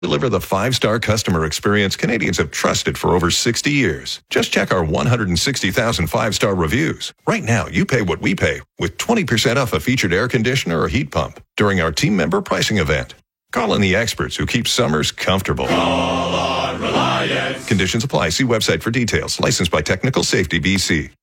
Deliver the 5-star customer experience Canadians have trusted for over 60 years. Just check our 160,000 5-star reviews. Right now, you pay what we pay with 20% off a featured air conditioner or heat pump during our team member pricing event. Call in the experts who keep summers comfortable. Call on Reliance. Conditions apply. See website for details. Licensed by Technical Safety BC.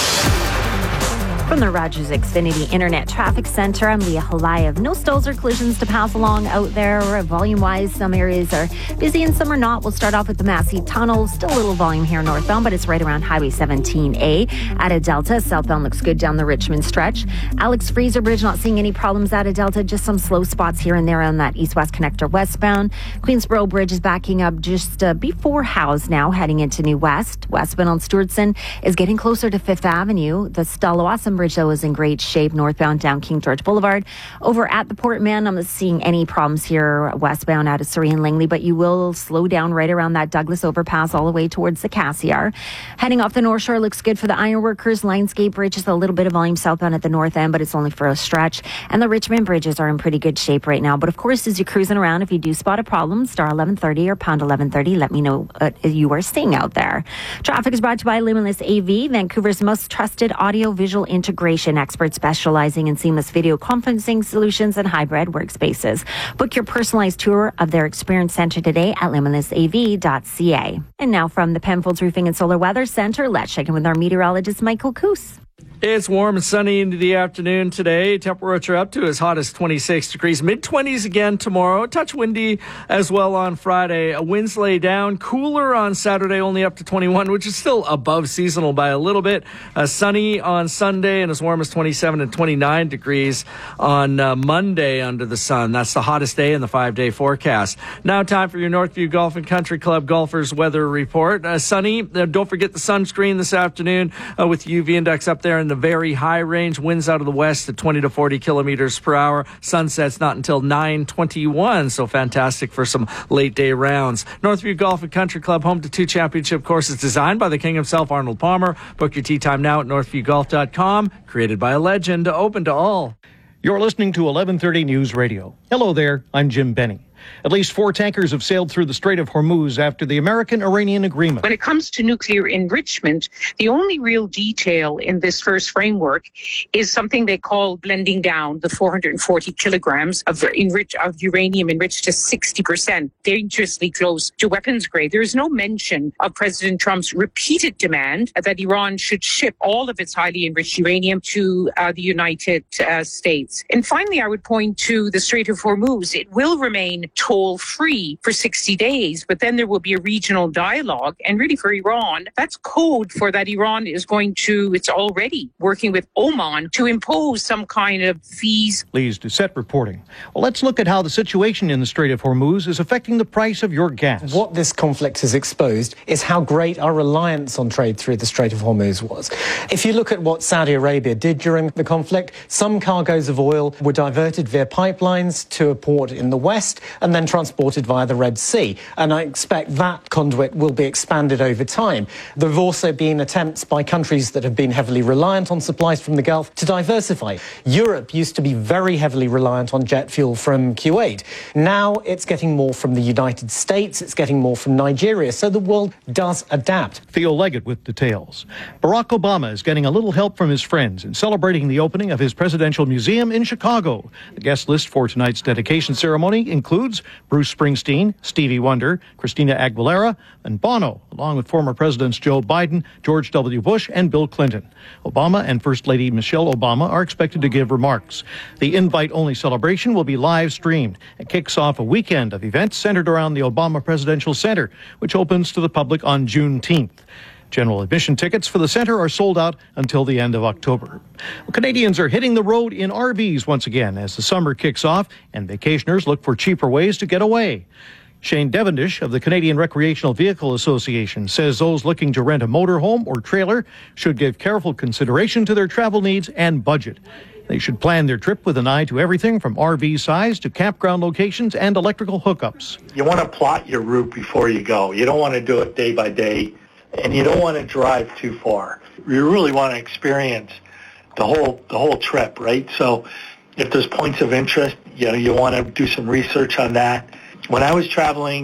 From the Rogers Xfinity Internet Traffic Center, I'm Leah Halayev. No stalls or collisions to pass along out there. Volume-wise, some areas are busy and some are not. We'll start off with the Massey Tunnel. Still a little volume here northbound, but it's right around Highway 17A. Out of Delta, southbound looks good down the Richmond stretch. Alex Fraser Bridge, not seeing any problems out of Delta. Just some slow spots here and there on that east-west connector westbound. Queensboro Bridge is backing up just before Howes now, heading into New West. Westbound on Stewardson is getting closer to 5th Avenue. The Stallawasam Bridge, though, is in great shape northbound down King George Boulevard. Over at the Port Mann, I'm not seeing any problems here westbound out of Surrey and Langley, but you will slow down right around that Douglas overpass all the way towards the Cassiar. Heading off the North Shore looks good for the Ironworkers. Lionsgate Bridge is a little bit of volume southbound at the north end, but it's only for a stretch. And the Richmond bridges are in pretty good shape right now. But of course, as you're cruising around, if you do spot a problem, star 1130 or pound 1130, let me know you are staying out there. Traffic is brought to you by Limitless AV, Vancouver's most trusted audio-visual integration expert specializing in seamless video conferencing solutions and hybrid workspaces. Book your personalized tour of their experience center today at limitlessav.ca. And now from the Penfolds Roofing and Solar Weather Center, let's check in with our meteorologist, Michael Coos. It's warm and sunny into the afternoon today. Temperatures up to as hot as 26 degrees. Mid-20s again tomorrow. A touch windy as well on Friday. Winds lay down. Cooler on Saturday, only up to 21, which is still above seasonal by a little bit. Sunny on Sunday and as warm as 27 and 29 degrees on Monday under the sun. That's the hottest day in the 5-day forecast. Now time for your Northview Golf and Country Club golfers weather report. Sunny. Don't forget the sunscreen this afternoon with UV index up there in the very high range. Winds out of the west at 20 to 40 kilometers per hour. Sunset's not until 9:21, so fantastic for some late day rounds. Northview Golf and Country Club, home to 2 championship courses designed by the king himself, Arnold Palmer. Book your tee time now at northviewgolf.com. Created by a legend, open to all. You're listening to 1130 News Radio. Hello there, I'm Jim Benny. At least 4 tankers have sailed through the Strait of Hormuz after the American-Iranian agreement. When it comes to nuclear enrichment, the only real detail in this first framework is something they call blending down the 440 kilograms of uranium enriched to 60%, dangerously close to weapons grade. There is no mention of President Trump's repeated demand that Iran should ship all of its highly enriched uranium to the United States. And finally, I would point to the Strait of Hormuz. It will remain toll-free for 60 days, but then there will be a regional dialogue. And really for Iran, that's code for that Iran is it's already working with Oman to impose some kind of fees. Lise Doucette reporting. Well, let's look at how the situation in the Strait of Hormuz is affecting the price of your gas. What this conflict has exposed is how great our reliance on trade through the Strait of Hormuz was. If you look at what Saudi Arabia did during the conflict, some cargoes of oil were diverted via pipelines to a port in the west, and then transported via the Red Sea. And I expect that conduit will be expanded over time. There have also been attempts by countries that have been heavily reliant on supplies from the Gulf to diversify. Europe used to be very heavily reliant on jet fuel from Kuwait. Now it's getting more from the United States, it's getting more from Nigeria. So the world does adapt. Theo Leggett with details. Barack Obama is getting a little help from his friends in celebrating the opening of his presidential museum in Chicago. The guest list for tonight's dedication ceremony includes Bruce Springsteen, Stevie Wonder, Christina Aguilera, and Bono, along with former Presidents Joe Biden, George W. Bush, and Bill Clinton. Obama and First Lady Michelle Obama are expected to give remarks. The invite-only celebration will be live-streamed and kicks off a weekend of events centered around the Obama Presidential Center, which opens to the public on Juneteenth. General admission tickets for the center are sold out until the end of October. Well, Canadians are hitting the road in RVs once again as the summer kicks off and vacationers look for cheaper ways to get away. Shane Devendish of the Canadian Recreational Vehicle Association says those looking to rent a motorhome or trailer should give careful consideration to their travel needs and budget. They should plan their trip with an eye to everything from RV size to campground locations and electrical hookups. You want to plot your route before you go. You don't want to do it day by day. And you don't want to drive too far. You really want to experience the whole trip, right? So if there's points of interest, you want to do some research on that. When I was traveling